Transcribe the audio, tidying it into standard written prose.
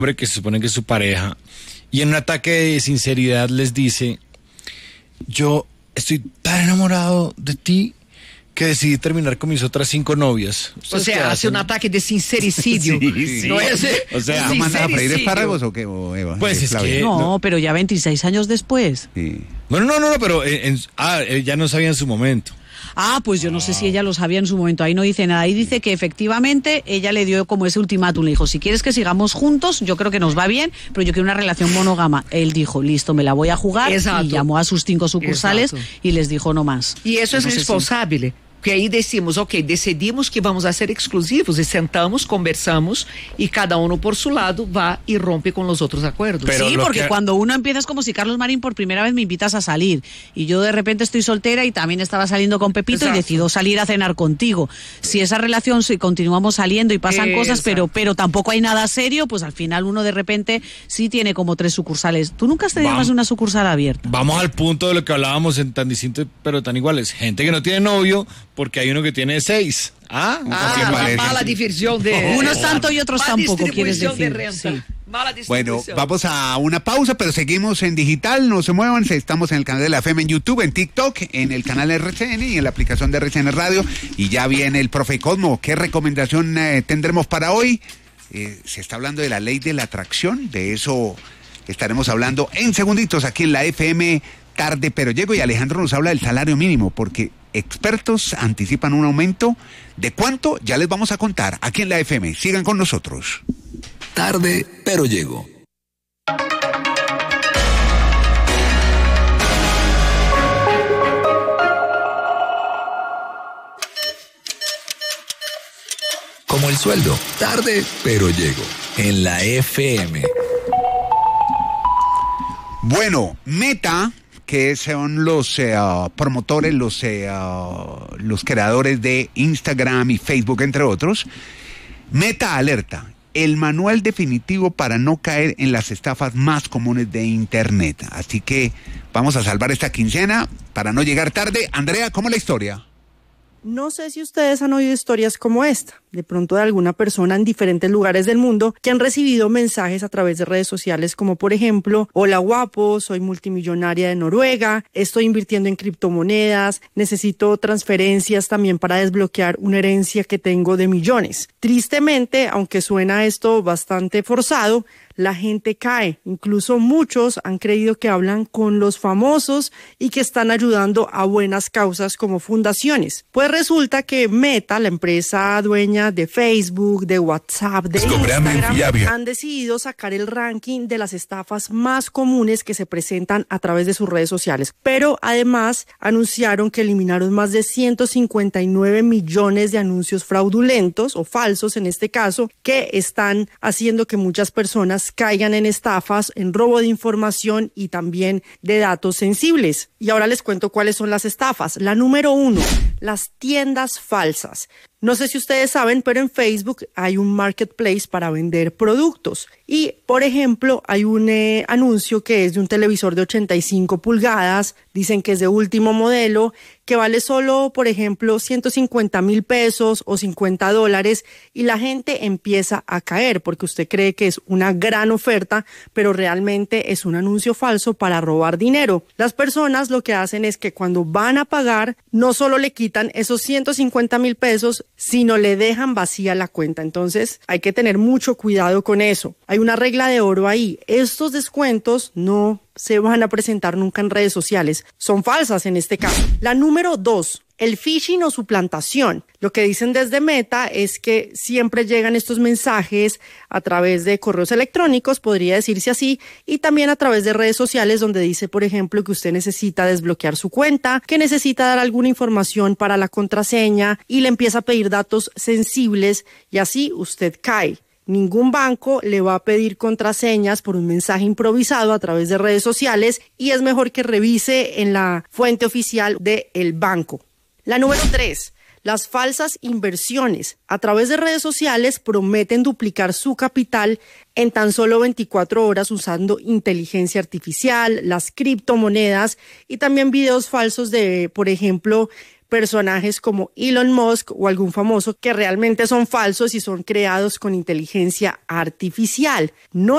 hombre que se supone que es su pareja, y en un ataque de sinceridad les dice: yo estoy tan enamorado de ti que decidí terminar con mis otras 5 novias. O sea, hace un ataque de sincericidio. Sí. ¿No es? O sea, ¿no mandas a freír espárragos o qué, Eva? Pues es Flavia. que... No, pero ya 26 años después. Sí. Bueno, no, pero ya no sabía en su momento. Pues yo no sé si ella lo sabía en su momento, ahí no dice nada, ahí dice que efectivamente ella le dio como ese ultimátum, le dijo: si quieres que sigamos juntos, yo creo que nos va bien, pero yo quiero una relación monógama. Él dijo: listo, me la voy a jugar. Exacto. Y llamó a sus 5 sucursales. Exacto. Y les dijo: no más. Y eso es No sé responsable. Porque ahí decimos, decidimos que vamos a ser exclusivos y sentamos, conversamos y cada uno por su lado va y rompe con los otros acuerdos. Pero sí, lo porque que... cuando uno empieza es como si Carlos Marín por primera vez me invitas a salir y yo de repente estoy soltera y también estaba saliendo con Pepito. Exacto. Y decido salir a cenar contigo. Si esa relación, si continuamos saliendo y pasan cosas, pero tampoco hay nada serio, pues al final uno de repente sí tiene como 3 sucursales. ¿Tú nunca has tenido más de una sucursal abierta? Vamos al punto de lo que hablábamos en tan distintos pero tan iguales. Gente que no tiene novio porque hay uno que tiene 6. Mala diversión de... Unos tanto y otros tampoco, quieres decir. De renta. Sí. Mala bueno, vamos a una pausa, pero seguimos en digital, no se muevan, estamos en el canal de la FM en YouTube, en TikTok, en el canal RCN y en la aplicación de RCN Radio, y ya viene el profe Cosmo. ¿Qué recomendación tendremos para hoy? Se está hablando de la ley de la atracción, de eso estaremos hablando en segunditos aquí en la FM Tarde Pero Llego, y Alejandro nos habla del salario mínimo, porque expertos anticipan un aumento. ¿De cuánto? Ya les vamos a contar aquí en la FM. Sigan con nosotros. Tarde Pero Llego. Como el sueldo, tarde pero llego, en la FM. Bueno, Meta, que son los promotores, los creadores de Instagram y Facebook, entre otros. Meta alerta: el manual definitivo para no caer en las estafas más comunes de Internet. Así que vamos a salvar esta quincena para no llegar tarde. Andrea, ¿cómo es la historia? No sé si ustedes han oído historias como esta, de pronto de alguna persona en diferentes lugares del mundo que han recibido mensajes a través de redes sociales como por ejemplo: hola guapo, soy multimillonaria de Noruega, estoy invirtiendo en criptomonedas, necesito transferencias también para desbloquear una herencia que tengo de millones. Tristemente, aunque suena esto bastante forzado, la gente cae. Incluso muchos han creído que hablan con los famosos y que están ayudando a buenas causas como fundaciones. Pues resulta que Meta, la empresa dueña de Facebook, de WhatsApp, de Instagram, han decidido sacar el ranking de las estafas más comunes que se presentan a través de sus redes sociales. Pero además anunciaron que eliminaron más de 159 millones de anuncios fraudulentos o falsos en este caso, que están haciendo que muchas personas caigan en estafas, en robo de información y también de datos sensibles. Y ahora les cuento cuáles son las estafas. La número 1, las tiendas falsas. No sé si ustedes saben, pero en Facebook hay un marketplace para vender productos. Y, por ejemplo, hay un anuncio que es de un televisor de 85 pulgadas, dicen que es de último modelo, que vale solo, por ejemplo, 150,000 pesos o $50, y la gente empieza a caer porque usted cree que es una gran oferta, pero realmente es un anuncio falso para robar dinero. Las personas lo que hacen es que cuando van a pagar, no solo le quitan esos 150,000 pesos, sino le dejan vacía la cuenta. Entonces hay que tener mucho cuidado con eso. Hay una regla de oro ahí: estos descuentos no se van a presentar nunca en redes sociales, son falsas en este caso. La número 2, el phishing o suplantación. Lo que dicen desde Meta es que siempre llegan estos mensajes a través de correos electrónicos, podría decirse así, y también a través de redes sociales, donde dice, por ejemplo, que usted necesita desbloquear su cuenta, que necesita dar alguna información para la contraseña, y le empieza a pedir datos sensibles, y así usted cae. Ningún banco le va a pedir contraseñas por un mensaje improvisado a través de redes sociales, y es mejor que revise en la fuente oficial del banco. La número 3, las falsas inversiones. A través de redes sociales prometen duplicar su capital en tan solo 24 horas usando inteligencia artificial, las criptomonedas y también videos falsos de, por ejemplo, personajes como Elon Musk o algún famoso que realmente son falsos y son creados con inteligencia artificial. No